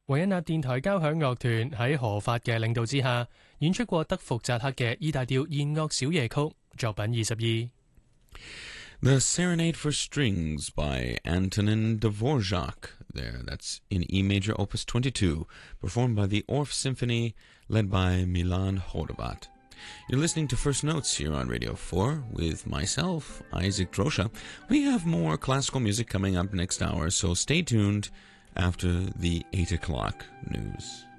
維也納電台交響樂團喺何法嘅領導之下，演出過德弗扎克嘅 E 大調弦樂小夜曲作品22。 The Serenade for Strings by Antonin Dvorak. There, that's in E major, Opus 22, performed by the Orff Symphony, led by Milan Horvat. You're listening to First Notes here on Radio 4 with myself, Isaac Drosha. We have more classical music coming up next hour, so stay tuned after the 8 o'clock news.